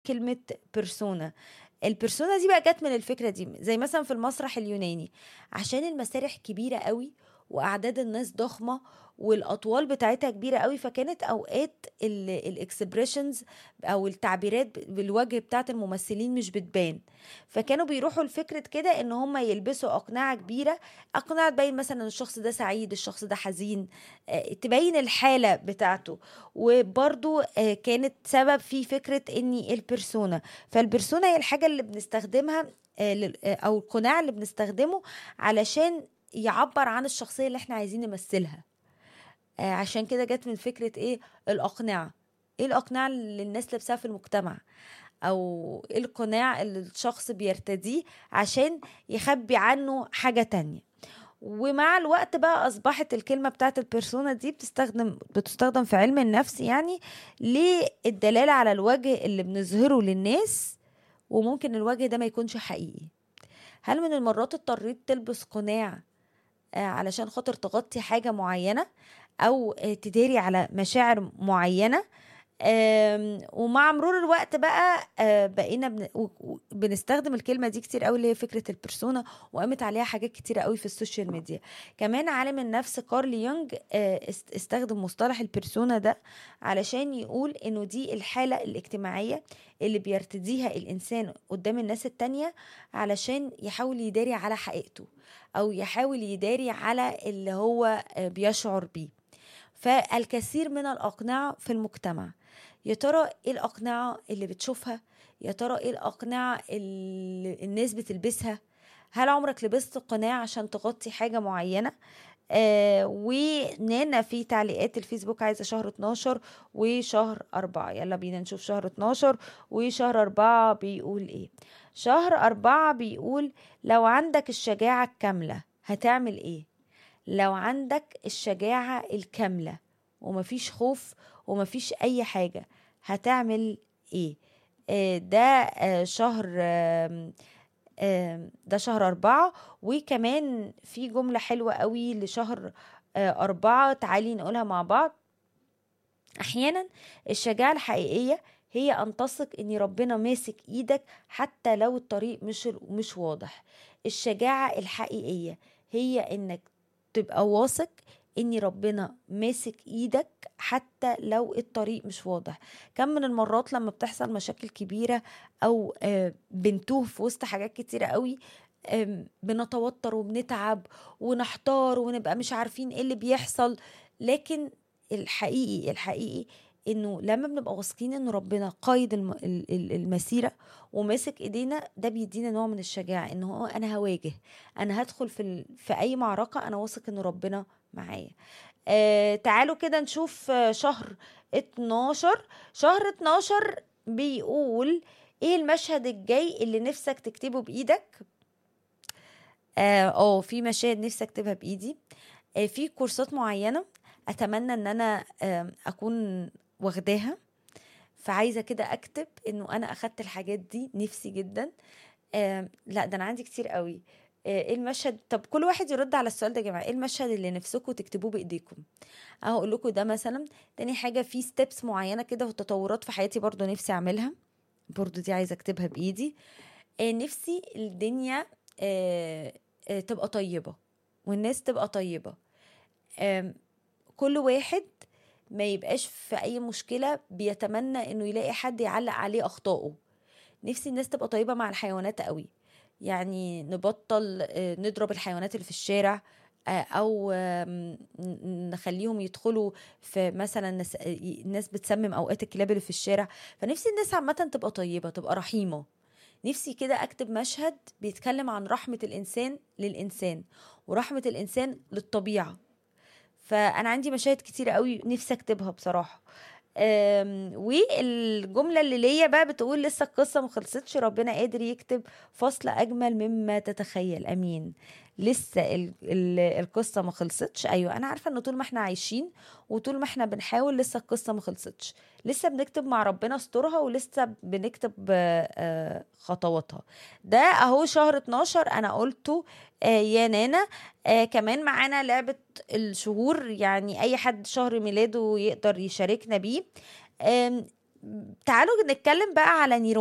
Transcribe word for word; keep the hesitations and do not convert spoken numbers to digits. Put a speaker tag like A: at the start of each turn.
A: كلمة بيرسونا. البيرسونا دي بقى جت من الفكرة دي، زي مثلا في المسرح اليوناني، عشان المسارح كبيرة قوي وأعداد الناس ضخمة والأطوال بتاعتها كبيرة قوي، فكانت أوقات الإكسبريشنز أو التعبيرات بالوجه بتاعت الممثلين مش بتبان، فكانوا بيروحوا لفكرة كده إن هم يلبسوا أقنعة كبيرة، أقنعة تبين مثلا الشخص ده سعيد، الشخص ده حزين، آه، تبين الحالة بتاعته. وبرضو آه، كانت سبب في فكرة إني البرسونا، فالبرسونا هي الحاجة اللي بنستخدمها، آه، لل- آه، أو القناع اللي بنستخدمه علشان يعبر عن الشخصية اللي احنا عايزين نمثلها. آه، عشان كده جت من فكرة ايه الأقنعة. ايه الأقنعة اللي الناس لابساها في المجتمع، أو ايه القناع اللي الشخص بيرتديه عشان يخبي عنه حاجة تانية. ومع الوقت بقى أصبحت الكلمة بتاعت البيرسونا دي بتستخدم بتستخدم في علم النفس، يعني للدلالة على الوجه اللي بنظهره للناس، وممكن الوجه ده ما يكونش حقيقي. هل من المرات اضطريت تلبس قناع آه، علشان خاطر تغطي حاجة معينة، أو آه، تداري على مشاعر معينة؟ آم، ومع مرور الوقت بقى آه، بقينا بن... و- و- بنستخدم الكلمة دي كتير قوي، اللي هي فكرة البرسونا، وقامت عليها حاجات كتير قوي في السوشيال ميديا. كمان عالم النفس كارل يونج آه، است- استخدم مصطلح البرسونا ده علشان يقول انه دي الحالة الاجتماعية اللي بيرتديها الانسان قدام الناس التانية علشان يحاول يداري على حقيقته، او يحاول يداري على اللي هو آه، بيشعر بيه. فالكثير من الأقنعة في المجتمع. يا ترى ايه الأقنعة اللي بتشوفها؟ يا ترى ايه الأقنعة اللي الناس بتلبسها؟ هل عمرك لبست قناع عشان تغطي حاجة معينة؟ آه ونانا في تعليقات الفيسبوك عايزة شهر اتناشر وشهر أربعة. يلا بينا نشوف شهر اتناشر وشهر أربعة بيقول ايه. شهر أربعة بيقول: لو عندك الشجاعة الكاملة هتعمل ايه؟ لو عندك الشجاعة الكاملة ومفيش خوف ومفيش أي حاجة، هتعمل إيه؟ آه، ده آه، شهر آم، آم، ده شهر أربعة. وكمان في جملة حلوة قوي لشهر آه، أربعة، تعالي نقولها مع بعض. أحيانا الشجاعة الحقيقية هي أن تثق إن ربنا ماسك إيدك حتى لو الطريق مش مش واضح. الشجاعة الحقيقية هي إنك تبقى واثق إن ربنا ماسك إيدك حتى لو الطريق مش واضح. كم من المرات لما بتحصل مشاكل كبيرة، أو آه، بنتوه في وسط حاجات كتيرة قوي، آم، بنتوتر وبنتعب ونحتار ونبقى مش عارفين ايه اللي بيحصل. لكن الحقيقي الحقيقي انه لما بنبقى واثقين ان ربنا قايد الم- ال- ال- المسيره وماسك ايدينا، ده بيدينا نوع من الشجاعه، انه هو انا هواجه، انا هدخل في ال... في اي معركه، انا واثق ان ربنا معايا. آه تعالوا كده نشوف آه شهر اتناشر. شهر اتناشر بيقول: ايه المشهد الجاي اللي نفسك تكتبه بايدك؟ اه آه، في مشاهد نفسي اكتبها بايدي. آه، في كورسات معينة اتمنى ان انا آم، اكون واخداها، فعايزة كده اكتب انه انا اخدت الحاجات دي، نفسي جدا. آم، لا ده انا عندي كتير قوي. آه، ايه المشهد؟ طب كل واحد يرد على السؤال ده يا جماعة، ايه المشهد اللي نفسكم تكتبوه بايديكم؟ اهو اقول لكم ده مثلا. تاني حاجة، في ستيبس معينة كده وتطورات في حياتي برضو نفسي اعملها، برضو دي عايزة اكتبها بايدي. آه، نفسي الدنيا آه، آه، تبقى طيبة، والناس تبقى طيبة. آم، كل واحد ما يبقاش في اي مشكلة بيتمنى انه يلاقي حد يعلق عليه اخطائه. نفسي الناس تبقى طيبة مع الحيوانات قوي، يعني نبطل آه، نضرب الحيوانات اللي في الشارع، آه، او آم، ن- نخليهم يدخلوا في مثلا ناس آه، الناس بتسمم اوقات الكلاب اللي في الشارع. فنفسي الناس عامة تبقى طيبة، تبقى رحيمة. نفسي كده اكتب مشهد بيتكلم عن رحمة الانسان للانسان، ورحمة الانسان للطبيعة. فانا عندي مشاهد كتير قوي نفسي اكتبها بصراحة. أم، والجملة اللي ليا بقى بتقول: لسه القصة ما خلصتش، ربنا قادر يكتب فصل أجمل مما تتخيل. أمين. لسه ال ال القصة ما خلصتش. أيوة أنا عارفة إن طول ما احنا عايشين وطول ما احنا بنحاول لسه القصة ما خلصتش، لسه بنكتب مع ربنا سطورها، ولسه بنكتب آه، آه، خطواتها. ده أهو شهر اتناشر أنا قلته. آه، يا نانا. آه كمان معانا لعبة الشهور، يعني أي حد شهر ميلاده يقدر يشاركنا بيه. آم، تعالوا نتكلم بقى على نيرون.